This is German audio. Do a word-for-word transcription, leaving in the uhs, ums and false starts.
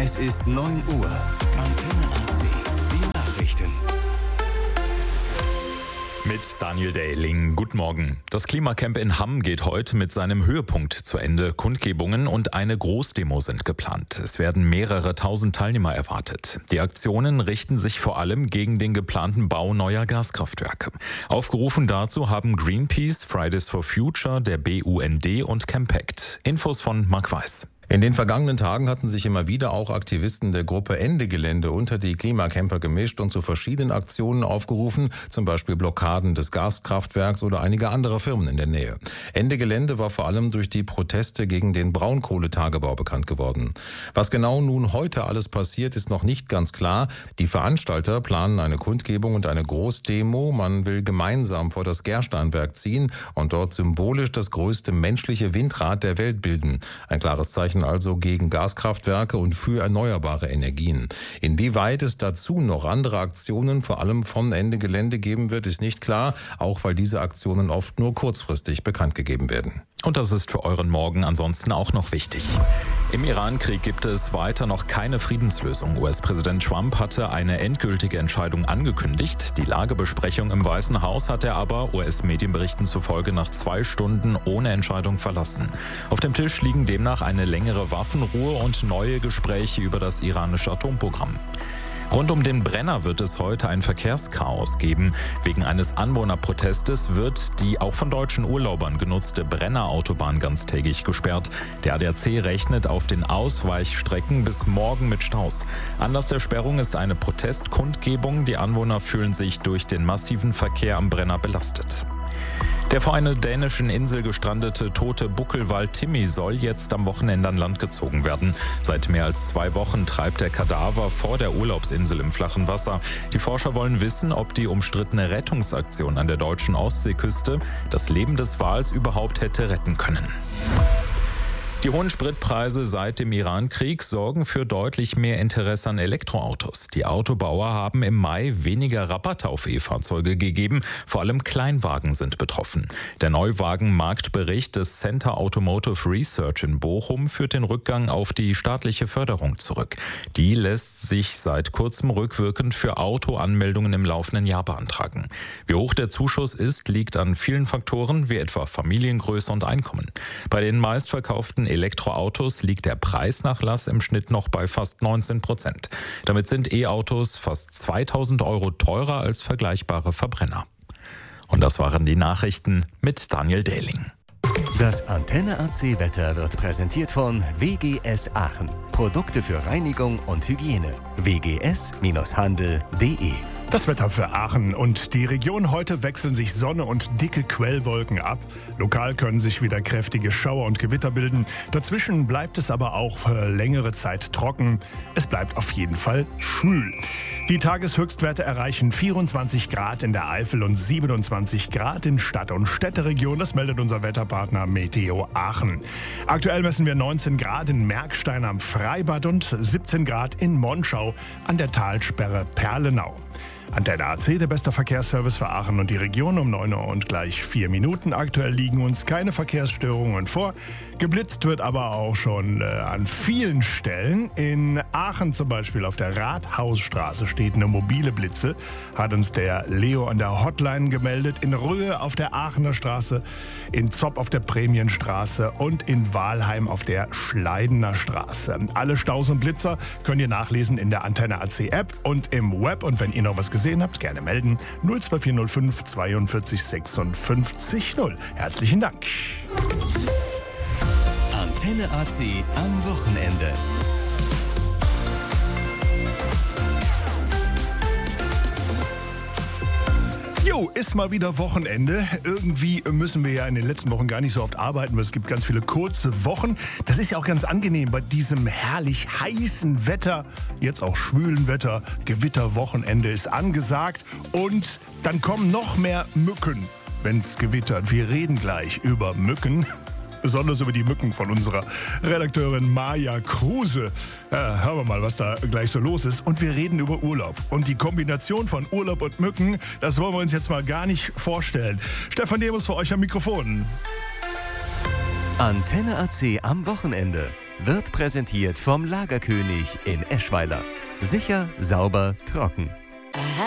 Es ist neun Uhr. Antenne A C. Die Nachrichten. Mit Daniel Dehling. Guten Morgen. Das Klimacamp in Hamm geht heute mit seinem Höhepunkt zu Ende. Kundgebungen und eine Großdemo sind geplant. Es werden mehrere tausend Teilnehmer erwartet. Die Aktionen richten sich vor allem gegen den geplanten Bau neuer Gaskraftwerke. Aufgerufen dazu haben Greenpeace, Fridays for Future, der B U N D und Campact. Infos von Marc Weiß. In den vergangenen Tagen hatten sich immer wieder auch Aktivisten der Gruppe Ende Gelände unter die Klimacamper gemischt und zu verschiedenen Aktionen aufgerufen, zum Beispiel Blockaden des Gaskraftwerks oder einiger anderer Firmen in der Nähe. Ende Gelände war vor allem durch die Proteste gegen den Braunkohletagebau bekannt geworden. Was genau nun heute alles passiert, ist noch nicht ganz klar. Die Veranstalter planen eine Kundgebung und eine Großdemo. Man will gemeinsam vor das Gersteinwerk ziehen und dort symbolisch das größte menschliche Windrad der Welt bilden. Ein klares Zeichen also gegen Gaskraftwerke und für erneuerbare Energien. Inwieweit es dazu noch andere Aktionen, vor allem von Ende Gelände, geben wird, ist nicht klar, auch weil diese Aktionen oft nur kurzfristig bekannt gegeben werden. Und das ist für euren Morgen ansonsten auch noch wichtig. Im Iran-Krieg gibt es weiter noch keine Friedenslösung. U S-Präsident Trump hatte eine endgültige Entscheidung angekündigt. Die Lagebesprechung im Weißen Haus hat er aber U S-Medienberichten zufolge nach zwei Stunden ohne Entscheidung verlassen. Auf dem Tisch liegen demnach eine längere Waffenruhe und neue Gespräche über das iranische Atomprogramm. Rund um den Brenner wird es heute ein Verkehrschaos geben. Wegen eines Anwohnerprotestes wird die auch von deutschen Urlaubern genutzte Brenner-Autobahn ganztägig gesperrt. Der A D A C rechnet auf den Ausweichstrecken bis morgen mit Staus. Anlass der Sperrung ist eine Protestkundgebung. Die Anwohner fühlen sich durch den massiven Verkehr am Brenner belastet. Der vor einer dänischen Insel gestrandete tote Buckelwal Timmy soll jetzt am Wochenende an Land gezogen werden. Seit mehr als zwei Wochen treibt der Kadaver vor der Urlaubsinsel im flachen Wasser. Die Forscher wollen wissen, ob die umstrittene Rettungsaktion an der deutschen Ostseeküste das Leben des Wals überhaupt hätte retten können. Die hohen Spritpreise seit dem Iran-Krieg sorgen für deutlich mehr Interesse an Elektroautos. Die Autobauer haben im Mai weniger Rabatte auf E-Fahrzeuge gegeben. Vor allem Kleinwagen sind betroffen. Der Neuwagenmarktbericht des Center Automotive Research in Bochum führt den Rückgang auf die staatliche Förderung zurück. Die lässt sich seit kurzem rückwirkend für Autoanmeldungen im laufenden Jahr beantragen. Wie hoch der Zuschuss ist, liegt an vielen Faktoren, wie etwa Familiengröße und Einkommen. Bei den meistverkauften Elektroautos liegt der Preisnachlass im Schnitt noch bei fast neunzehn Prozent. Damit sind E-Autos fast zweitausend Euro teurer als vergleichbare Verbrenner. Und das waren die Nachrichten mit Daniel Dehling. Das Antenne A C Wetter wird präsentiert von W G S Aachen. Produkte für Reinigung und Hygiene. w g s Handel punkt d e. Das Wetter für Aachen und die Region. Heute wechseln sich Sonne und dicke Quellwolken ab. Lokal können sich wieder kräftige Schauer und Gewitter bilden. Dazwischen bleibt es aber auch für längere Zeit trocken. Es bleibt auf jeden Fall schwül. Die Tageshöchstwerte erreichen vierundzwanzig Grad in der Eifel und siebenundzwanzig Grad in Stadt- und Städteregion. Das meldet unser Wetterpartner Meteo Aachen. Aktuell messen wir neunzehn Grad in Merkstein am Freibad und siebzehn Grad in Monschau an der Talsperre Perlenau. Antenne A C, der beste Verkehrsservice für Aachen und die Region um neun Uhr und gleich vier Minuten. Aktuell liegen uns keine Verkehrsstörungen vor. Geblitzt wird aber auch schon äh, an vielen Stellen. In Aachen zum Beispiel auf der Rathausstraße steht eine mobile Blitze, hat uns der Leo an der Hotline gemeldet. In Röhe auf der Aachener Straße, in Zopp auf der Prämienstraße und in Wahlheim auf der Schleidener Straße. Alle Staus und Blitzer könnt ihr nachlesen in der Antenne A C App und im Web. Und wenn ihr noch was gesehen habt, gerne melden. null zwei vier null fünf zweiundvierzig sechsundfünfzig null. Herzlichen Dank. Antenne A C am Wochenende. Jo, ist mal wieder Wochenende. Irgendwie müssen wir ja in den letzten Wochen gar nicht so oft arbeiten, weil es gibt ganz viele kurze Wochen. Das ist ja auch ganz angenehm bei diesem herrlich heißen Wetter, jetzt auch schwülen Wetter. Gewitterwochenende ist angesagt und dann kommen noch mehr Mücken, wenn es gewittert. Wir reden gleich über Mücken. Besonders über die Mücken von unserer Redakteurin Maja Kruse. Ja, hören wir mal, was da gleich so los ist. Und wir reden über Urlaub. Und die Kombination von Urlaub und Mücken, das wollen wir uns jetzt mal gar nicht vorstellen. Stefan Demus für euch am Mikrofon. Antenne A C am Wochenende wird präsentiert vom Lagerkönig in Eschweiler. Sicher, sauber, trocken.